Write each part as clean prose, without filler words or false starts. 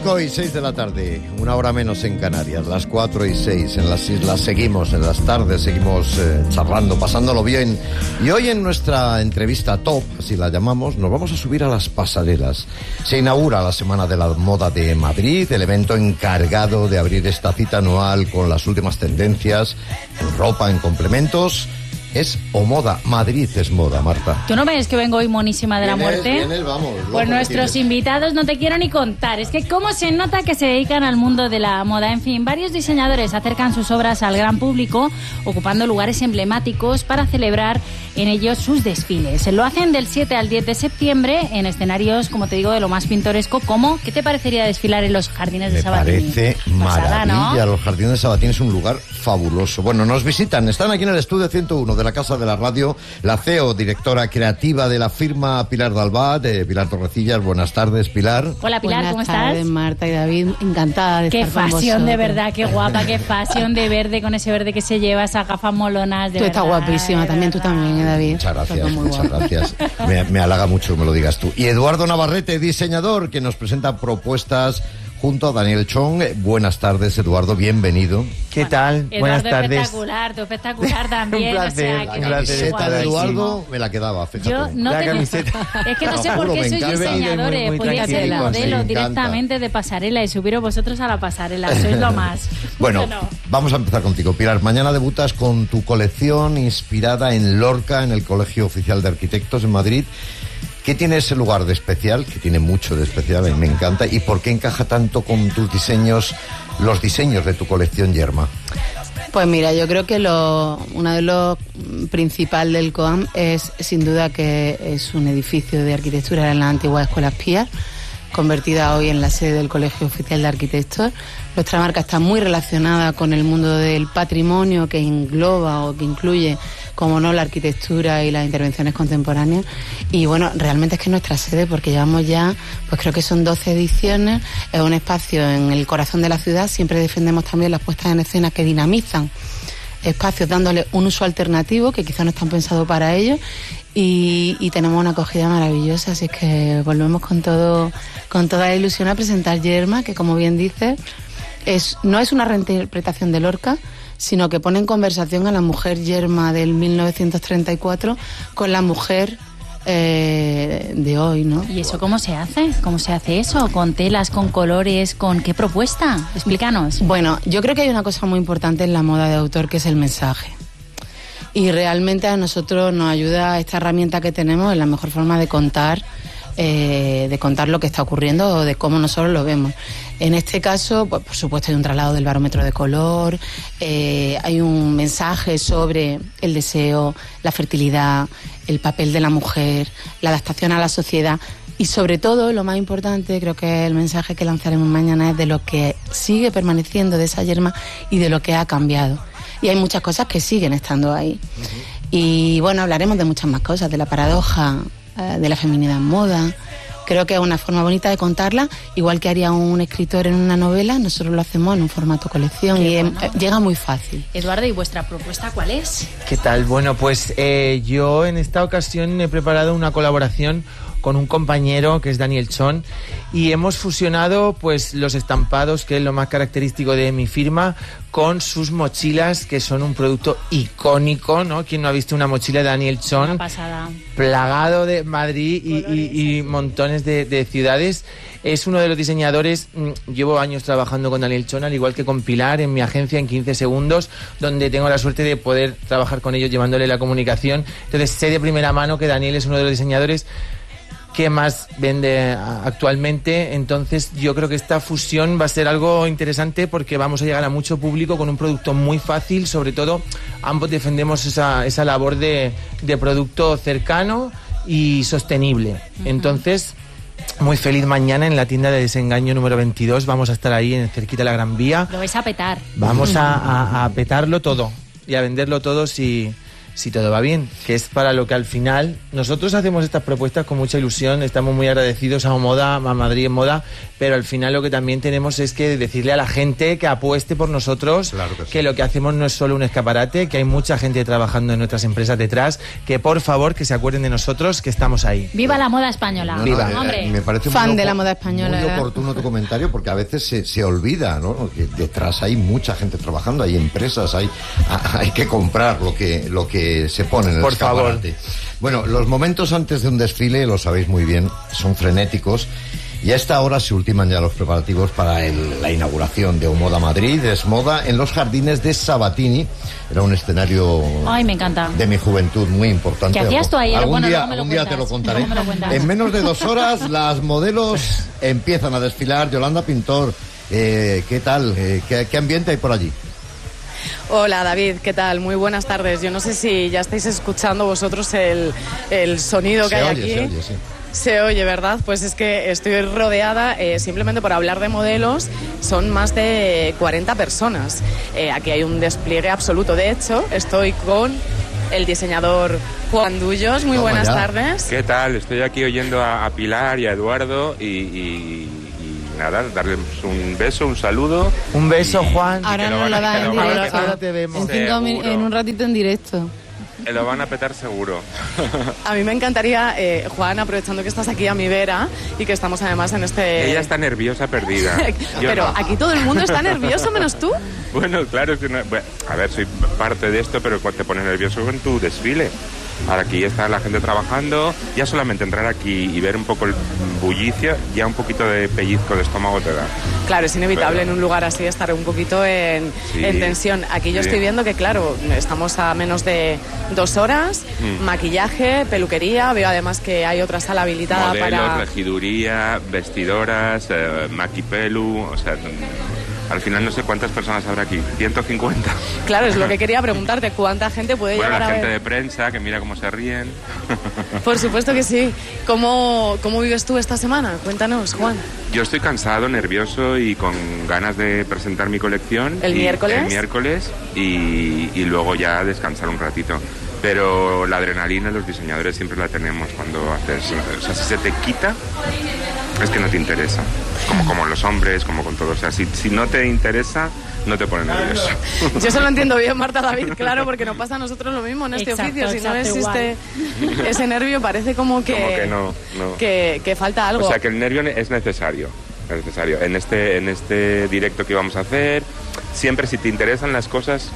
5:06 de la tarde, una hora menos en Canarias, las 4:06 en las islas. Seguimos en las tardes, seguimos charlando, pasándolo bien. Y hoy en nuestra entrevista top, así la llamamos, nos vamos a subir a las pasarelas. Se inaugura la Semana de la Moda de Madrid, el evento encargado de abrir esta cita anual con las últimas tendencias en ropa, en complementos. Es o moda, Madrid es moda, Marta. ¿Tú no ves que vengo hoy monísima de la muerte? Vienes, vamos. Pues nuestros invitados no te quiero ni contar. Es que cómo se nota que se dedican al mundo de la moda. En fin, varios diseñadores acercan sus obras al gran público, ocupando lugares emblemáticos para celebrar en ellos sus desfiles. Lo hacen del 7 al 10 de septiembre en escenarios, como te digo, de lo más pintoresco, como ¿qué te parecería desfilar en los Jardines de Sabatini? Me parece maravilla, ¿no? Los Jardines de Sabatini es un lugar fabuloso. Bueno, nos visitan, están aquí en el estudio 101 de la Casa de la Radio, la CEO, directora creativa de la firma Pilar Dalbat, Pilar Torrecillas. Buenas tardes, Pilar. Hola, Pilar, ¿cómo estás? Buenas tardes, Marta y David, encantada de estar con vosotros. Qué fashión, de verdad, qué guapa, qué fashión de verde, con ese verde que se lleva, esas gafas molonas, de Tú verdad. estás guapísima, también tú también, David. Muchas gracias. Me halaga mucho que me lo digas tú. Y Eduardo Navarrete, diseñador, que nos presenta propuestas junto a Daniel Chong. Buenas tardes, Eduardo, bienvenido. ¿Qué tal? Eduardo, buenas tardes. Espectacular, tú espectacular también. Un placer, o sea, que un placer Camiseta de Eduardo me la quedaba, fíjate. Yo no La tengo... camiseta. Es que no sé por qué sois diseñadores. muy Podría ser tranquilo, modelo sí, directamente de pasarela y subiros vosotros a la pasarela. Sois lo más. Bueno, vamos a empezar contigo, Pilar. Mañana debutas con tu colección inspirada en Lorca, en el Colegio Oficial de Arquitectos en Madrid. ¿Qué tiene ese lugar de especial? Que tiene mucho de especial, a mí me encanta. ¿Y por qué encaja tanto con tus diseños, los diseños de tu colección Yerma? Pues mira, yo creo que uno de los principales del COAM es sin duda que es un edificio de arquitectura en la antigua Escuela Espías, convertida hoy en la sede del Colegio Oficial de Arquitectos. Nuestra marca está muy relacionada con el mundo del patrimonio, que engloba o que incluye, como no, la arquitectura y las intervenciones contemporáneas. Y bueno, realmente es que nuestra sede, porque llevamos ya, pues creo que son 12 ediciones, es un espacio en el corazón de la ciudad. Siempre defendemos también las puestas en escena que dinamizan espacios, dándole un uso alternativo que quizás no están pensados para ellos. Y tenemos una acogida maravillosa, así que volvemos con toda la ilusión a presentar Yerma, que como bien dices, no es una reinterpretación de Lorca, sino que pone en conversación a la mujer Yerma del 1934 con la mujer de hoy, ¿no? ¿Y eso cómo se hace? ¿Cómo se hace eso? ¿Con telas, con colores, con qué propuesta? Explícanos. Bueno, yo creo que hay una cosa muy importante en la moda de autor, que es el mensaje. Y realmente a nosotros nos ayuda esta herramienta que tenemos, en la mejor forma de contar lo que está ocurriendo o de cómo nosotros lo vemos. En este caso, pues, por supuesto, hay un traslado del barómetro de color, hay un mensaje sobre el deseo, la fertilidad, el papel de la mujer, la adaptación a la sociedad. Y sobre todo, lo más importante, creo que el mensaje que lanzaremos mañana es de lo que sigue permaneciendo de esa Yerma y de lo que ha cambiado. Y hay muchas cosas que siguen estando ahí. Y bueno, hablaremos de muchas más cosas, de la paradoja, de la feminidad en moda. Creo que es una forma bonita de contarla, igual que haría un escritor en una novela. Nosotros lo hacemos en un formato colección. Qué y bueno. Llega muy fácil. Eduardo, ¿y vuestra propuesta cuál es? ¿Qué tal? Bueno, pues yo en esta ocasión he preparado una colaboración con un compañero que es Daniel Chong, y hemos fusionado pues los estampados, que es lo más característico de mi firma, con sus mochilas, que son un producto icónico, ¿no? ¿Quién no ha visto una mochila de Daniel Chong? Una pasada. Plagado de Madrid y montones de ciudades. Es uno de los diseñadores. Llevo años trabajando con Daniel Chong, al igual que con Pilar, en mi agencia en 15 segundos, donde tengo la suerte de poder trabajar con ellos llevándole la comunicación. Entonces sé de primera mano que Daniel es uno de los diseñadores que más vende actualmente. Entonces yo creo que esta fusión va a ser algo interesante, porque vamos a llegar a mucho público con un producto muy fácil. Sobre todo ambos defendemos esa labor de producto cercano y sostenible. Entonces, muy feliz mañana en la tienda de Desengaño número 22. Vamos a estar ahí cerquita de la Gran Vía. Lo vais a petar. Vamos a petarlo todo y a venderlo todo si si todo va bien, que es para lo que al final nosotros hacemos estas propuestas con mucha ilusión, estamos muy agradecidos a Moda, a Madrid en Moda, pero al final lo que también tenemos es que decirle a la gente que apueste por nosotros, claro que sí. Lo que hacemos no es solo un escaparate, que hay mucha gente trabajando en nuestras empresas detrás, que por favor que se acuerden de nosotros, que estamos ahí. ¡Viva la moda española! Viva. Hombre. Me parece Fan de la moda española, muy ¿verdad? oportuno tu comentario, porque a veces se olvida, ¿no? Que detrás hay mucha gente trabajando, hay empresas, hay que comprar lo que se pone en el Por escaparate. Bueno, los momentos antes de un desfile, lo sabéis muy bien, son frenéticos. Y a esta hora se ultiman ya los preparativos para la inauguración de Moda Madrid. Es moda en los jardines de Sabatini. Era un escenario Ay, me encanta. de mi juventud muy importante. ¿Qué hacías tú ahí? Algún Bueno, día, luego me lo algún día te cuentas, lo contaré. luego me lo cuentas. En menos de 2 horas las modelos empiezan a desfilar. Yolanda Pintor, ¿qué tal? ¿Qué ambiente hay por allí? Hola David, ¿qué tal? Muy buenas tardes. Yo no sé si ya estáis escuchando vosotros el sonido que hay aquí. Se oye, sí. Se oye, ¿verdad? Pues es que estoy rodeada, simplemente por hablar de modelos, son más de 40 personas. Aquí hay un despliegue absoluto. De hecho, estoy con el diseñador Juan Dullos. Muy Toma buenas ya. tardes. ¿Qué tal? Estoy aquí oyendo a Pilar y a Eduardo y nada, darles un beso, un saludo. Un beso, Juan. Ahora que lo no van lo a- da que en lo van a directo. petar. Ahora te vemos. En un ratito en directo. Lo van a petar seguro. A mí me encantaría, Juan, aprovechando que estás aquí a mi vera y que estamos además en este... Ella está nerviosa, perdida. Yo Pero no. aquí todo el mundo está nervioso, menos tú. Bueno, claro, es que no- bueno, a ver, soy parte de esto, pero te pones nervioso con tu desfile. Ahora aquí está la gente trabajando, ya solamente entrar aquí y ver un poco el bullicio, ya un poquito de pellizco de estómago te da. Claro, es inevitable Pero- en un lugar así estar un poquito en Sí, tensión. Aquí yo sí. estoy viendo que, claro, estamos a menos de 2 horas, maquillaje, peluquería, veo además que hay otra sala habilitada Modelos, para... regiduría, vestidoras, maquipelu, o sea, al final no sé cuántas personas habrá aquí, 150. Claro, es lo que quería preguntarte, ¿cuánta gente puede Bueno, llegar la a gente ver? de prensa que mira cómo se ríen. Por supuesto que sí. ¿Cómo vives tú esta semana? Cuéntanos, Juan. Yo estoy cansado, nervioso y con ganas de presentar mi colección. ¿El miércoles? El miércoles y luego ya descansar un ratito. Pero la adrenalina los diseñadores siempre la tenemos cuando haces... O sea, si se te quita, es que no te interesa. Como los hombres, como con todo. O sea, si no te interesa, no te pone nervioso. Yo se lo entiendo bien, Marta David, claro, porque nos pasa a nosotros lo mismo en este Exacto, oficio. Si no exacto, existe ese nervio, parece como que... Como que no. Que falta algo. O sea, que el nervio es necesario. Es necesario. En este directo que vamos a hacer, siempre si te interesan las cosas,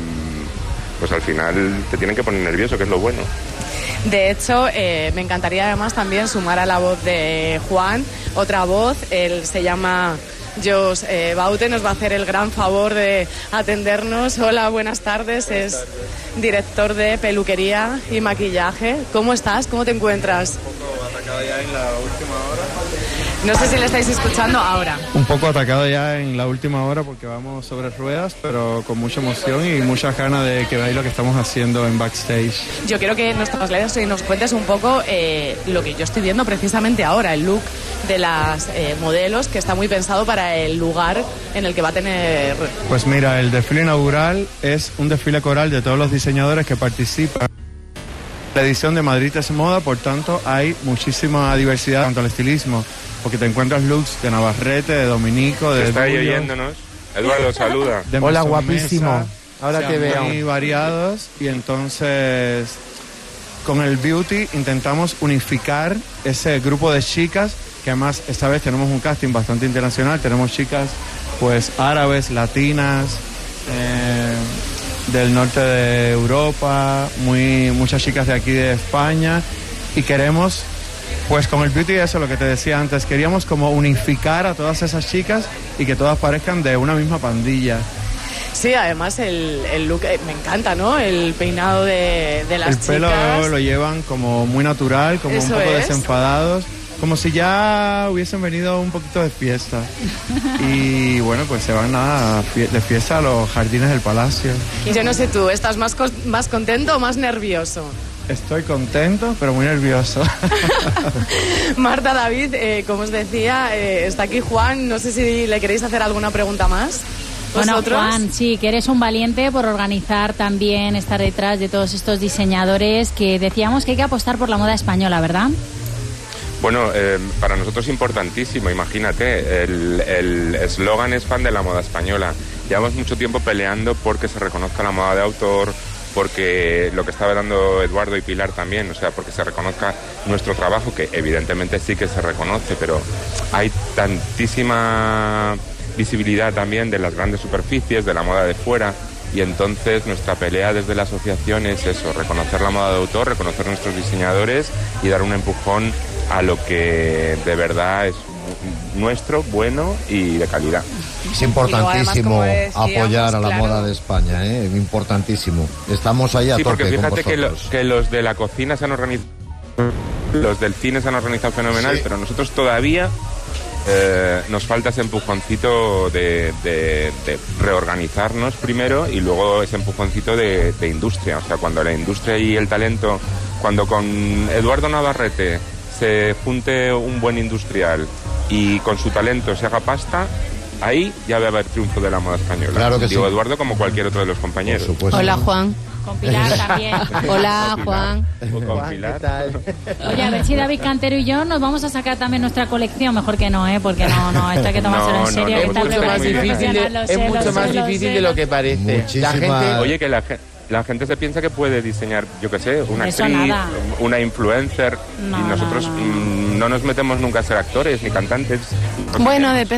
pues al final te tienen que poner nervioso, que es lo bueno. De hecho, me encantaría además también sumar a la voz de Juan otra voz. Él se llama Jos Baute, nos va a hacer el gran favor de atendernos. Hola, buenas tardes. Es director de peluquería y maquillaje. ¿Cómo estás? ¿Cómo te encuentras? Un poco atacado ya en la última hora. No sé si le estáis escuchando ahora. Un poco atacado ya en la última hora porque vamos sobre ruedas, pero con mucha emoción y muchas ganas de que veáis lo que estamos haciendo en backstage. Yo quiero que nos trasledes y nos cuentes un poco lo que yo estoy viendo precisamente ahora, el look de las modelos, que está muy pensado para el lugar en el que va a tener... Pues mira, el desfile inaugural es un desfile coral de todos los diseñadores que participan en la edición de Madrid es Moda, por tanto hay muchísima diversidad en cuanto al estilismo, porque te encuentras looks de Navarrete, de Dominico, de ¿Está ahí Dulio, oyéndonos? Eduardo, saluda. de Hola, Mesón guapísimo. Mesa. Ahora O sea, te veo. muy variados, y entonces con el beauty intentamos unificar ese grupo de chicas, que además esta vez tenemos un casting bastante internacional, tenemos chicas pues árabes, latinas, del norte de Europa, muchas chicas de aquí de España, y queremos pues con el beauty, eso lo que te decía antes, queríamos como unificar a todas esas chicas y que todas parezcan de una misma pandilla. Sí, además el look me encanta, ¿no? El peinado de las El pelo chicas. lo llevan como muy natural, como Eso un poco es. desenfadados, como si ya hubiesen venido un poquito de fiesta. Y bueno, pues se van de fiesta a los jardines del palacio. Yo no sé tú, ¿estás más contento o más nervioso? Estoy contento, pero muy nervioso. Marta, David, como os decía, está aquí Juan. No sé si le queréis hacer alguna pregunta más. Bueno, ¿Vosotros? Juan, sí, que eres un valiente por organizar también, estar detrás de todos estos diseñadores, que decíamos que hay que apostar por la moda española, ¿verdad? Bueno, para nosotros es importantísimo, imagínate, el eslogan es fan de la moda española. Llevamos mucho tiempo peleando porque se reconozca la moda de autor, porque lo que estaba dando Eduardo y Pilar también, o sea, porque se reconozca nuestro trabajo, que evidentemente sí que se reconoce, pero hay tantísima visibilidad también de las grandes superficies, de la moda de fuera, y entonces nuestra pelea desde la asociación es eso, reconocer la moda de autor, reconocer nuestros diseñadores y dar un empujón a lo que de verdad es nuestro, bueno y de calidad. Es importantísimo además, como decíamos, apoyar a la claro. moda de España, importantísimo. Estamos ahí a Sí, tope porque fíjate con vosotros. que los de la cocina se han organizado, los del cine se han organizado fenomenal, Sí. pero nosotros todavía nos falta ese empujoncito de reorganizarnos primero y luego ese empujoncito de industria. O sea, cuando la industria y el talento, cuando con Eduardo Navarrete se junte un buen industrial y con su talento se haga pasta, ahí ya va a haber triunfo de la moda española. Claro que Digo sí. Eduardo como cualquier otro de los Por compañeros. supuesto. Hola, Juan. Con Pilar también. Hola, Juan. O con Juan, ¿qué Pilar. tal? Oye, a ver si David Cantero y yo nos vamos a sacar también nuestra colección. Mejor que no, porque no, esto hay que tomárselo en No, serio. no, que es está mucho muy más difícil profesional, lo es sé, mucho lo más sé, lo difícil sé. de lo que parece. Muchísima- La gente, Oye, que la gente se piensa que puede diseñar, yo qué sé, una Eso actriz, nada. una influencer, No, y nosotros no. no nos metemos nunca a ser actores ni cantantes. Bueno, depende.